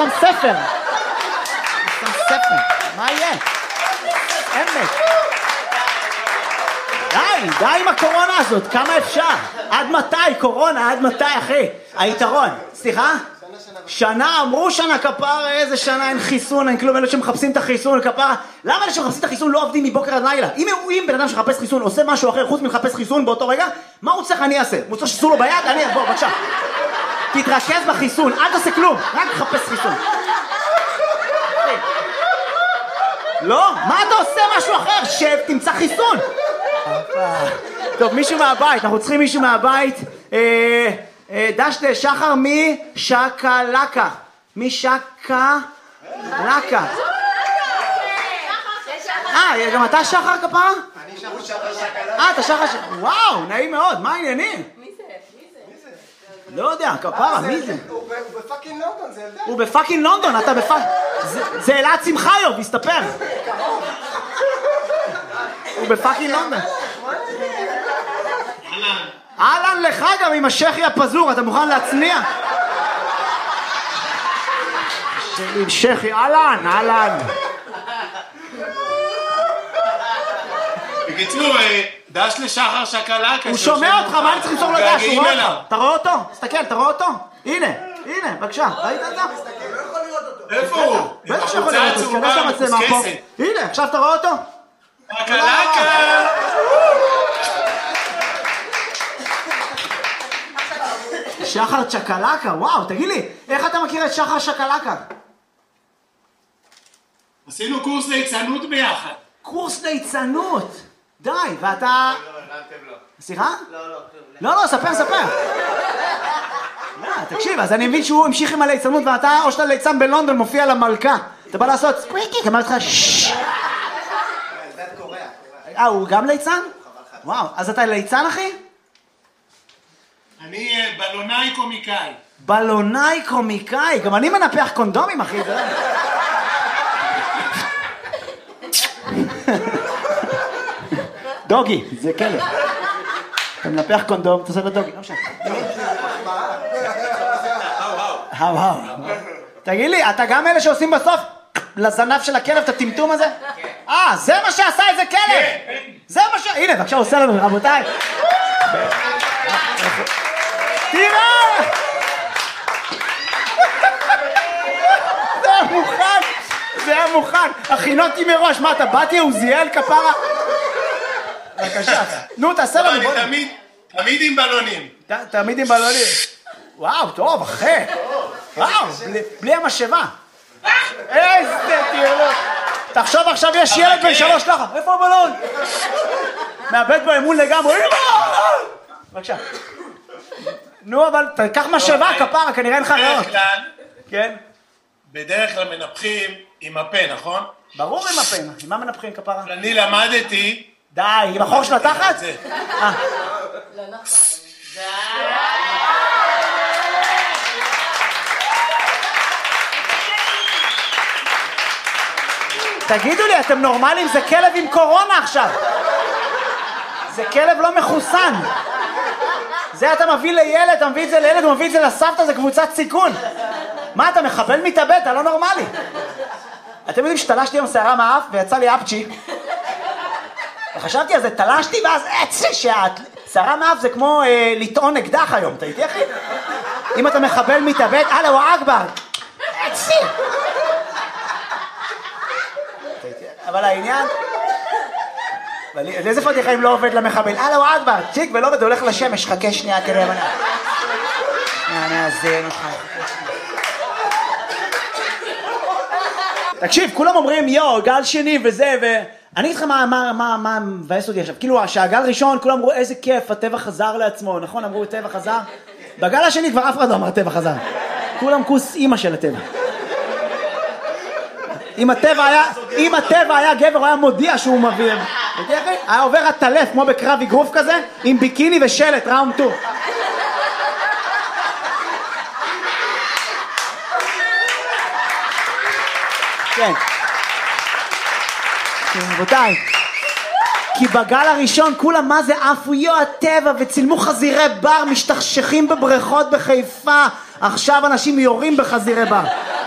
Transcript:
שם ספר. שם ספר. מה יהיה? אמת. די עם הקורונה הזאת, כמה אפשר? עד מתי קורונה? עד מתי אחי? היתרון, סליחה? שנה, אמרו שנה כפרה, איזה שנה, אין חיסון, אין כלום, אלה שמחפשים את החיסון כפרה. למה אלה שמחפשים את החיסון לא עובדים מבוקר עד לילה? אם בן אדם שמחפש חיסון עושה משהו אחר חוץ מלחפש חיסון באותו רגע, מה הוא צריך אני אעשה? הוא צריך שסו לו ביד? אני, בוא, בבקשה. תתרכז בחיסון, אל תעשה כלום, רק תחפש חיסון. לא? מה אתה עושה משהו אחר? שב, תמצא חיסון. טוב, מישהו מהבית, אנחנו צריכים מישהו מהבית. דשדה, שחר משקלקה. משקלקה. גם אתה שחר כפרה? אני שחר שקלקה. אתה שחר וואו, נעים מאוד, מה העניינים? מי זה? לא יודע, כפרה, מי זה? הוא בפאקינג לונדון, זה ילדה. הוא בפאקינג לונדון, אתה בפאקינג... זה אלעד שמחיוב, הסתפר. הוא בפאקינג לונדון. אהלן לך גם עם השכי הפזור, אתה מוכן להצניע? עם שכי, אהלן. בקיצור, דש לשחר שקלקה. הוא שומע אותך, מה אני צריך למסור לו דש? הוא רואה אותך. אתה רואה אותו? תסתכל, אתה רואה אותו? הנה, בבקשה, ראית את זה? לא יכול לראות אותו. איפה הוא? בטח שיכול לראות אותו, תכנס למצלמה פה. הנה, עכשיו אתה רואה אותו? שקלקה! שחר שקלקה, וואו, תגיד לי, איך אתה מכיר את שחר שקלקה? עשינו קורס ליצנות ביחד. קורס ליצנות, די, ואתה... לא. סליחה? לא, ספר. תקשיב, אז אני מבין שהוא המשיך עם הליצנות ואתה, או שאתה ליצן בלונדון, מופיע למלכה. אתה בא לעשות סקוויקי, אמרתי לך ששש. זה קורא. הוא גם ליצן? וואו, אז אתה ליצן אחי? אני בלונאי קומיקאי. בלונאי קומיקאי, גם אני מנפח קונדומים אחי. דוגי, זה כלב. אתה מנפח קונדום, אתה עושה לו דוגי, לא משנה. האו. תגיד לי, אתה גם אלה שעושים בסוף לזנב של הכלב את הטמטום הזה? זה מה שעשה איזה כלב! זה מה הנה, בבקשה, עושה לנו, רבותיי. תראה! זה היה מוכן. הכינותי מראש, מה אתה באתי עוזיאל כפרה? בבקשה, נו תעשה לנו. אני תמיד עם בלונים. תמיד עם בלונים. וואו, טוב, אחי. וואו, בלי המשאבה. איזה טיולות. תחשוב עכשיו יש ילד בן 3 לך. איפה הבלון? מאבד באמון לגמרי. בבקשה. נו, אבל תקח משאבה כפרה, כנראה אין לך רעות. כן? בדרך כלל מנפחים עם הפה, נכון? ברור עם הפה. עם מה מנפחים כפרה? אני למדתי... די, עם החור של התחת? לא נכון. תגידו לי, אתם נורמלים? זה כלב עם קורונה עכשיו. זה כלב לא מחוסן. זה אתה מביא לילד, אתה מביא את זה לילד, הוא מביא את זה לסבתא, זה קבוצת סיכון. מה, אתה מחבל מתאבד? אתה לא נורמלי. אתם יודעים שתלשתי עם שערה מהאף ויצא לי אפצ'י. וחשבתי על זה, תלשתי ואז שהשערה מהאף זה כמו לטעון אקדח היום. אתה איתי אחי? אם אתה מחבל מתאבד, אללהו אכבר. אצי. אבל העניין... איזה פתיחה אם לא עובד למחבל? אללהו אכבר, צ'יק ולא עובד, הולך לשמש, חכה שנייה תראה מנה. נאזן אותך. תקשיב, כולם אומרים יו, גל שני וזה אני אגיד לך מה מבאס אותי עכשיו, כאילו שהגל ראשון כולם אמרו איזה כיף, הטבע חזר לעצמו, נכון? אמרו הטבע חזר? בגל השני כבר אף אחד לא אמר הטבע חזר, כולם כוס אימא של הטבע. אם הטבע היה גבר, הוא היה מודיע שהוא מביא, היה עובר הטלף כמו בקרב אגרוף כזה, עם ביקיני ושלט, ראונד 2. כן. רבותיי, כי בגל הראשון כולם מה זה עפויו הטבע וצילמו חזירי בר משתכשכים בבריכות בחיפה, עכשיו אנשים יורים בחזירי בר.